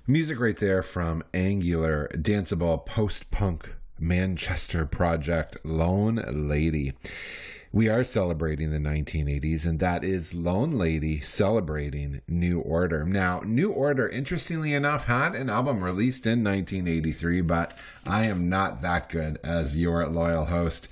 Music right there from angular, danceable, post-punk Manchester project Lone Lady. We are celebrating the 1980s, and that is Lone Lady celebrating New Order. Now, New Order, interestingly enough, had an album released in 1983, but I am not that good as your loyal host.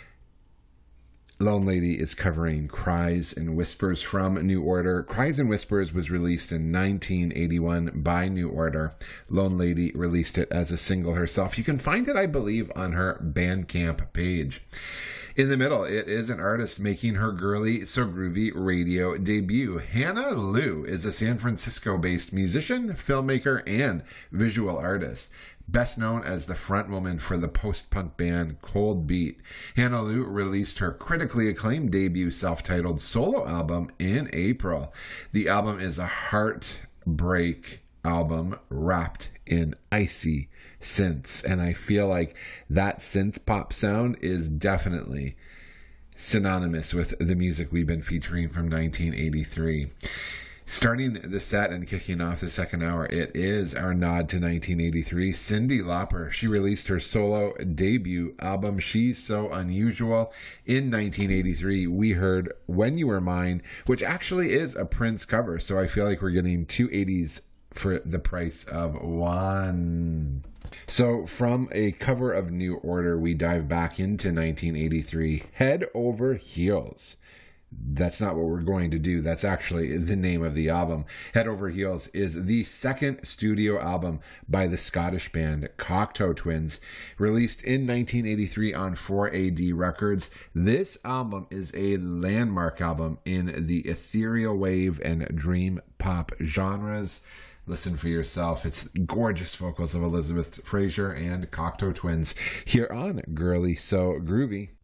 Lone Lady is covering Cries and Whispers from New Order. Cries and Whispers was released in 1981 by New Order. Lone Lady released it as a single herself. You can find it, I believe, on her Bandcamp page. In the middle, it is an artist making her girly, so groovy radio debut. Hannah Liu is a San Francisco-based musician, filmmaker, and visual artist. Best known as the frontwoman for the post-punk band Cold Beat, Hannah Liu released her critically acclaimed debut self-titled solo album in April. The album is a heartbreak album wrapped in icy synths, and I feel like that synth pop sound is definitely synonymous with the music we've been featuring from 1983. Starting the set and kicking off the second hour, it is our nod to 1983. Cyndi Lauper, she released her solo debut album, She's So Unusual, in 1983. We heard When You Were Mine, which actually is a Prince cover, so I feel like we're getting two 80s for the price of one. So from a cover of New Order, we dive back into 1983, Head Over Heels. That's not what we're going to do. That's actually the name of the album. Head Over Heels is the second studio album by the Scottish band Cocteau Twins, released in 1983 on 4AD Records. This album is a landmark album in the ethereal wave and dream pop genres. Listen for yourself. It's gorgeous vocals of Elizabeth Fraser and Cocteau Twins here on Girly So Groovy.